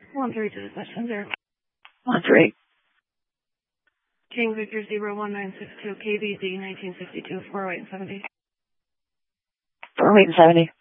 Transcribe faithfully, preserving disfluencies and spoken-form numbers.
One three to the question zero. One three. King Victor zero one nine six two K B Z nineteen sixty two four eight seventy. four eight seventy.